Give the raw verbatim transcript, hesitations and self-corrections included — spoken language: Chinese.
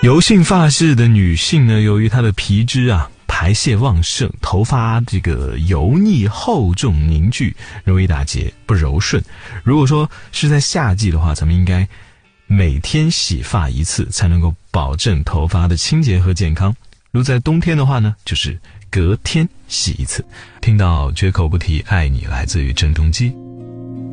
油性发质的女性呢，由于她的皮脂啊排泄旺盛，头发这个油腻厚重凝聚，容易打结不柔顺。如果说是在夏季的话，咱们应该每天洗发一次，才能够保证头发的清洁和健康。如在冬天的话呢，就是隔天洗一次。听到绝口不提爱你，来自于郑中基。